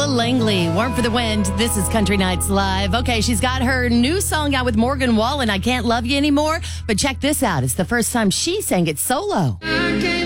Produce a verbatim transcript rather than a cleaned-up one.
Langley, Warm for the Wind. This is Country Nights Live. Okay, she's got her new song out with Morgan Wallen, I Can't Love You Anymore. But check this out. It's the first time she sang it solo.